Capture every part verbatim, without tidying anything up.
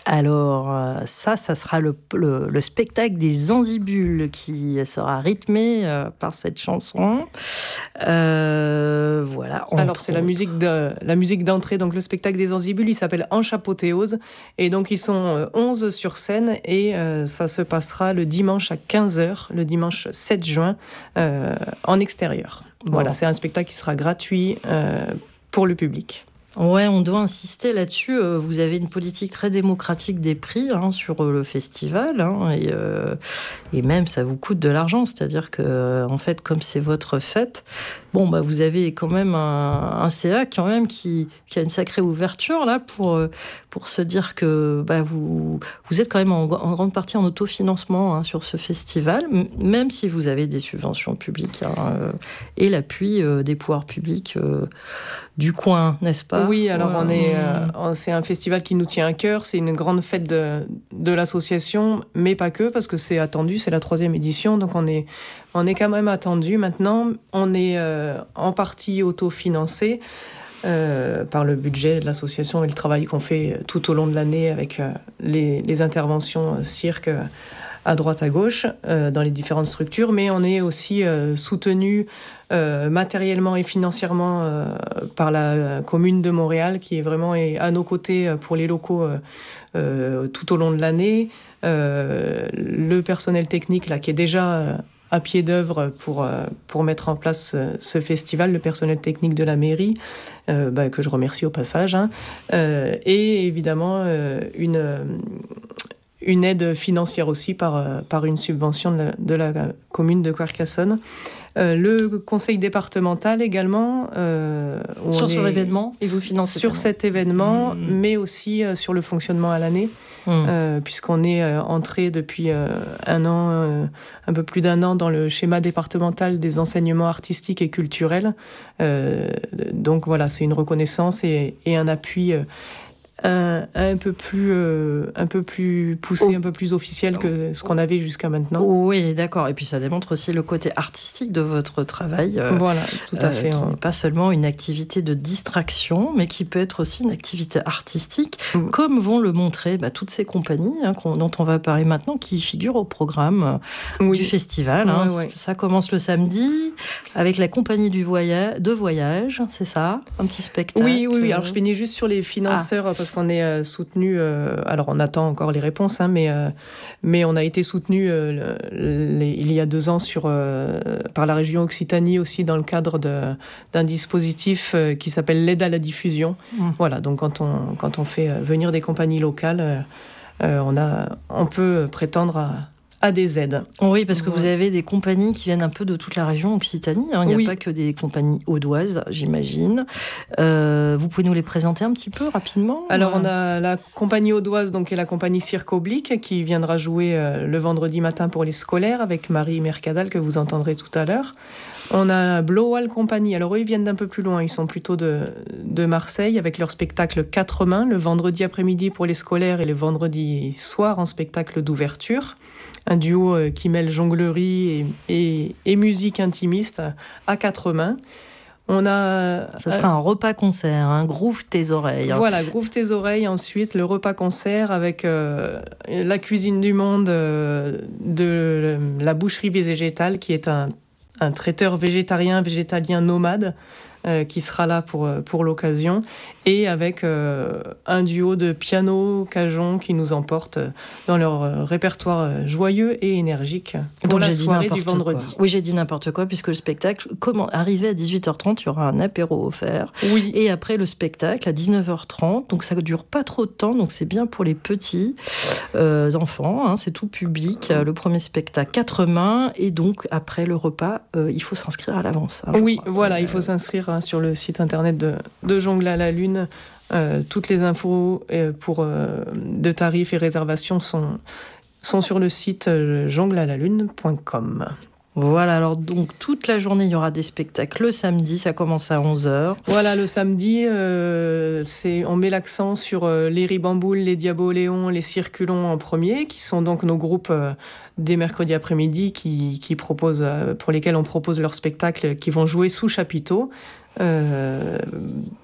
Alors euh, ça, ça sera le, le, le spectacle des Zanzibules qui sera rythmé euh, par cette chanson. Euh, voilà. Alors c'est la musique, de, la musique d'entrée, donc le spectacle des Zanzibules, il s'appelle Enchapothéose, et donc ils sont onze sur scène, et euh, ça se passera le dimanche à quinze heures, le dimanche sept juin, euh, en extérieur. Bon. Voilà, c'est un spectacle qui sera gratuit euh, pour le public. Ouais, on doit insister là-dessus. Vous avez une politique très démocratique des prix hein, sur le festival, hein, et, euh, et même ça vous coûte de l'argent. C'est-à-dire que, en fait, comme c'est votre fête, bon, bah, vous avez quand même un, un C A quand même qui, qui a une sacrée ouverture là pour pour se dire que bah, vous vous êtes quand même en, en grande partie en autofinancement hein, sur ce festival, même si vous avez des subventions publiques hein, euh, et l'appui euh, des pouvoirs publics euh, du coin, n'est-ce pas? Oui, alors ouais. on est, euh, c'est un festival qui nous tient à cœur, c'est une grande fête de, de l'association, mais pas que, parce que c'est attendu, c'est la troisième édition, donc on est, on est quand même attendu. Maintenant, on est euh, en partie autofinancé euh, par le budget de l'association et le travail qu'on fait tout au long de l'année avec euh, les, les interventions euh, cirque euh, à droite à gauche euh, dans les différentes structures, mais on est aussi euh, soutenu euh, matériellement et financièrement euh, par la commune de Montréal qui est vraiment est à nos côtés pour les locaux euh, euh, tout au long de l'année. Euh, le personnel technique là qui est déjà euh, à pied d'œuvre pour euh, pour mettre en place ce, ce festival, le personnel technique de la mairie euh, bah, que je remercie au passage, hein, euh, et évidemment euh, une euh, une aide financière aussi par, par une subvention de la, de la commune de Carcassonne. Euh, le conseil départemental également. Euh, sur, sur l'événement et vous financez sur cet événement, mmh. mais aussi euh, sur le fonctionnement à l'année, mmh. euh, puisqu'on est euh, entré depuis euh, un an, euh, un peu plus d'un an, dans le schéma départemental des enseignements artistiques et culturels. Euh, donc voilà, c'est une reconnaissance et, et un appui euh, Un, un peu plus euh, un peu plus poussé, oh. un peu plus officiel que ce qu'on avait jusqu'à maintenant. Oui, d'accord. Et puis ça démontre aussi le côté artistique de votre travail. Euh, voilà, tout à fait. Euh, qui hein. n'est pas seulement une activité de distraction, mais qui peut être aussi une activité artistique, mmh. comme vont le montrer bah, toutes ces compagnies hein, dont on va parler maintenant, qui figurent au programme oui. du festival. Ouais, hein. ouais. Ça commence le samedi avec la compagnie du voyage, de voyage, c'est ça, un petit spectacle. Oui, oui, oui. Alors je finis juste sur les financeurs ah. parce qu'on est euh, soutenu. Euh, alors on attend encore les réponses, hein, mais euh, mais on a été soutenu euh, le, les, il y a deux ans sur euh, par la région Occitanie aussi dans le cadre de, d'un dispositif euh, qui s'appelle l'aide à la diffusion. Mmh. Voilà, donc quand on quand on fait venir des compagnies locales, euh, on a on peut prétendre à à des aides. Oui, parce que ouais. vous avez des compagnies qui viennent un peu de toute la région Occitanie. Hein. Il n'y a oui. pas que des compagnies audoises, j'imagine. Euh, vous pouvez nous les présenter un petit peu rapidement? Alors, on a la compagnie audoise, donc, qui est la compagnie Cirque Oblique, qui viendra jouer euh, le vendredi matin pour les scolaires, avec Marie Mercadal, que vous entendrez tout à l'heure. On a Blowal Company. Alors, eux, ils viennent d'un peu plus loin. Ils sont plutôt de, de Marseille, avec leur spectacle Quatre mains, le vendredi après-midi pour les scolaires et le vendredi soir en spectacle d'ouverture. Un duo qui mêle jonglerie et, et, et musique intimiste à quatre mains. On a, ça sera un repas-concert, un hein, Groove tes oreilles. Hein. Voilà, Groove tes oreilles. Ensuite, le repas-concert avec euh, la cuisine du monde euh, de la boucherie végétale, qui est un, un traiteur végétarien, végétalien nomade, euh, qui sera là pour, pour l'occasion. Et avec euh, un duo de piano cajon qui nous emporte dans leur euh, répertoire joyeux et énergique pour Donc, la soirée du vendredi. Quoi. Oui, j'ai dit n'importe quoi, puisque le spectacle, comment, arrivé à dix-huit heures trente, il y aura un apéro offert. Oui. Et après le spectacle, à dix-neuf heures trente, donc ça ne dure pas trop de temps, donc c'est bien pour les petits euh, enfants, hein, c'est tout public. Le premier spectacle, quatre mains, et donc après le repas, euh, il faut s'inscrire à l'avance. Hein, oui, voilà, euh, il faut s'inscrire hein, sur le site internet de, de Jongle à la Lune. Euh, toutes les infos euh, pour, euh, de tarifs et réservations sont, sont sur le site euh, jongle à la lune point com. Voilà, alors donc toute la journée, il y aura des spectacles. Le samedi, ça commence à onze heures. Voilà, le samedi, euh, c'est, on met l'accent sur euh, les Ribamboules, les Diaboléons, les Circulons en premier, qui sont donc nos groupes euh, des mercredis après-midi qui, qui proposent, euh, pour lesquels on propose leurs spectacles qui vont jouer sous chapiteau. Euh,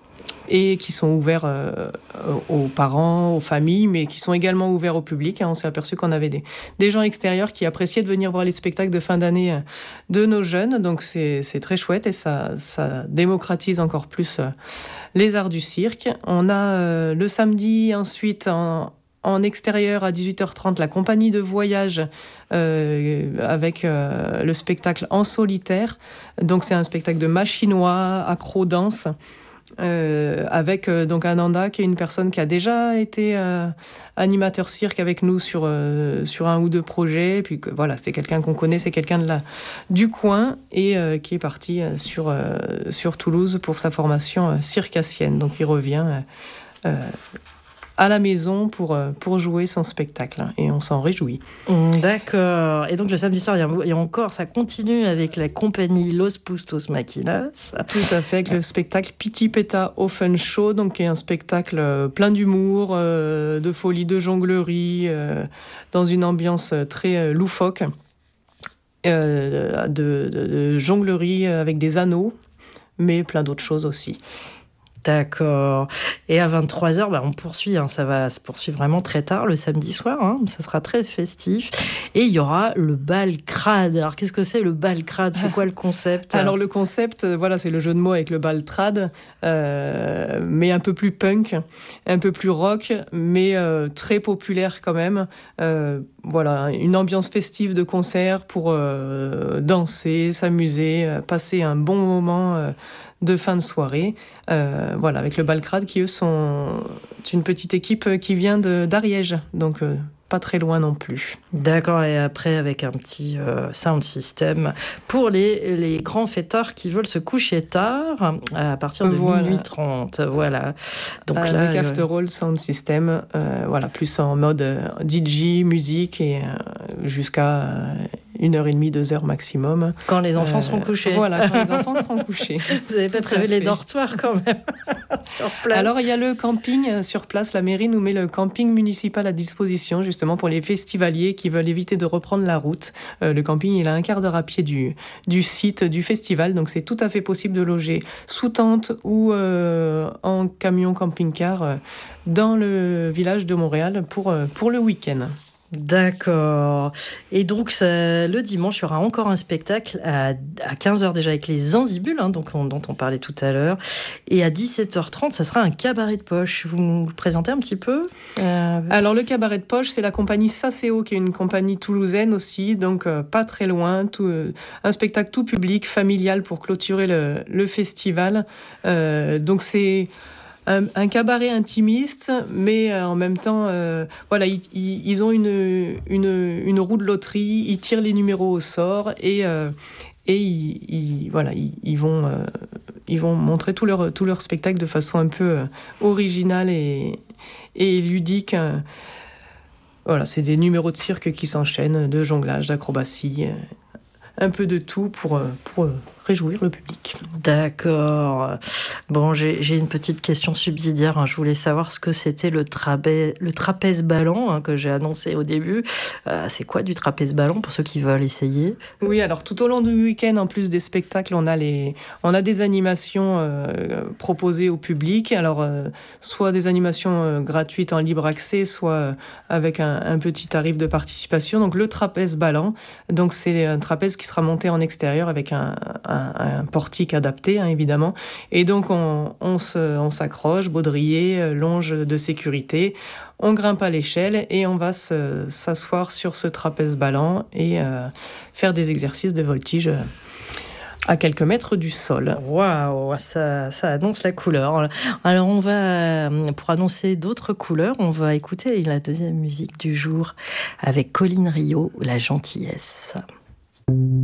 et qui sont ouverts euh, aux parents, aux familles, mais qui sont également ouverts au public. On s'est aperçu qu'on avait des, des gens extérieurs qui appréciaient de venir voir les spectacles de fin d'année de nos jeunes, donc c'est, c'est très chouette et ça, ça démocratise encore plus les arts du cirque. On a euh, le samedi ensuite en En extérieur, à dix-huit heures trente, la compagnie de voyage euh, avec euh, le spectacle En solitaire. Donc, c'est un spectacle de machinois, acro-danse, euh, avec euh, donc Ananda, qui est une personne qui a déjà été euh, animateur cirque avec nous sur, euh, sur un ou deux projets. Puis que, voilà, c'est quelqu'un qu'on connaît, c'est quelqu'un de la, du coin et euh, qui est parti euh, sur, euh, sur Toulouse pour sa formation euh, circassienne. Donc, il revient Euh, euh, à la maison pour, pour jouer son spectacle. Et on s'en réjouit. D'accord. Et donc le samedi soir, il y a encore, ça continue avec la compagnie Los Pustos Maquinas. Tout à fait, avec le spectacle Piti Peta Offen Show, donc qui est un spectacle plein d'humour, euh, de folie, de jonglerie, euh, dans une ambiance très loufoque, euh, de, de, de jonglerie avec des anneaux, mais plein d'autres choses aussi. D'accord. Et à vingt-trois heures, bah, on poursuit. Hein, ça va se poursuivre vraiment très tard le samedi soir. Hein, ça sera très festif. Et il y aura le bal crade. Alors, qu'est-ce que c'est le bal crade ? C'est quoi le concept ? Alors, le concept, voilà, c'est le jeu de mots avec le bal trad, euh, mais un peu plus punk, un peu plus rock, mais euh, très populaire quand même. Euh, voilà, une ambiance festive de concert pour euh, danser, s'amuser, euh, passer un bon moment euh, de fin de soirée. Euh, voilà, avec le Balcrade qui, eux, sont une petite équipe qui vient de, d'Ariège, donc euh, pas très loin non plus. D'accord, et après, avec un petit euh, sound system pour les, les grands fêtards qui veulent se coucher tard, à partir de voilà. minuit trente. Voilà. Donc avec là, avec After euh... All Sound System, euh, voilà, plus en mode euh, D J, musique, et euh, jusqu'à euh, une heure et demie, deux heures maximum. Quand les enfants euh, seront couchés. Voilà, quand les enfants seront couchés. Vous avez pas prévu les dortoirs quand même sur place. Alors, il y a le camping sur place. La mairie nous met le camping municipal à disposition, justement, pour les festivaliers qui veulent éviter de reprendre la route. Euh, le camping, il a un quart d'heure à pied du, du site du festival, donc c'est tout à fait possible de loger sous tente ou euh, en camion camping-car euh, dans le village de Montréal pour, euh, pour le week-end. D'accord. Et donc, ça, le dimanche, il y aura encore un spectacle à, à quinze heures déjà avec les Zanzibules, hein, donc, on, dont on parlait tout à l'heure. Et à dix-sept heures trente, ça sera un cabaret de poche. Vous nous le présentez un petit peu ? euh... Alors, le cabaret de poche, c'est la compagnie Saseo, qui est une compagnie toulousaine aussi, donc euh, pas très loin. Tout, euh, un spectacle tout public, familial, pour clôturer le, le festival. Euh, donc, c'est... Un, un cabaret intimiste, mais euh, en même temps, euh, voilà, ils, ils ont une, une, une roue de loterie, ils tirent les numéros au sort et, euh, et ils, ils, voilà, ils, ils, vont, euh, ils vont montrer tout leur, tout leur spectacle de façon un peu euh, originale et, et ludique. Voilà, c'est des numéros de cirque qui s'enchaînent, de jonglage, d'acrobatie, un peu de tout pour, pour réjouir le public. D'accord. Bon, j'ai, j'ai une petite question subsidiaire. Hein. Je voulais savoir ce que c'était le, trapèze, le trapèze ballon hein, que j'ai annoncé au début. Euh, c'est quoi du trapèze ballon pour ceux qui veulent essayer ? Oui, alors tout au long du week-end, en plus des spectacles, on a, les, on a des animations euh, proposées au public. Alors, euh, soit des animations euh, gratuites en libre accès, soit euh, avec un, un petit tarif de participation. Donc, le trapèze ballon, donc c'est un trapèze qui sera monté en extérieur avec un, un, un portique adapté, hein, évidemment. Et donc, on, on, se, on s'accroche, baudrier, longe de sécurité. On grimpe à l'échelle et on va se, s'asseoir sur ce trapèze ballant et euh, faire des exercices de voltige à quelques mètres du sol. Waouh, ça, ça annonce la couleur. Alors, on va, pour annoncer d'autres couleurs, on va écouter la deuxième musique du jour avec Colline Rio, La Gentillesse.